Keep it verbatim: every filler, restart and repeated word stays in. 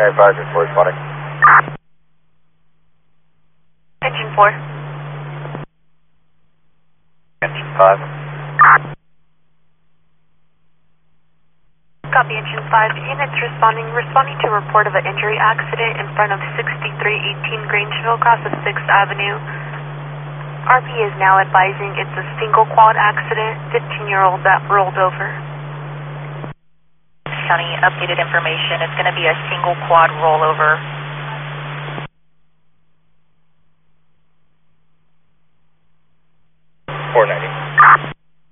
Advisor four responding. Engine four. Engine five. Copy, Engine five. Units responding. Responding to a report of an injury accident in front of sixty-three eighteen Grangeville across the sixth Avenue. R P is now advising it's a single quad accident, fifteen-year-old that rolled over. County updated information. It's going to be a single quad rollover.